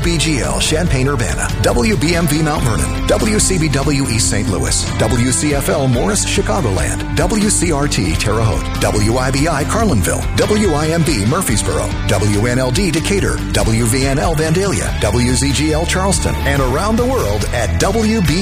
BGL Champaign-Urbana, WBMV Mount Vernon, WCBW East St. Louis, WCFL Morris Chicagoland, WCRT Terre Haute, WIBI Carlinville, WIMB Murfreesboro, WNLD Decatur, WVNL Vandalia, WZGL Charleston, and around the world at WB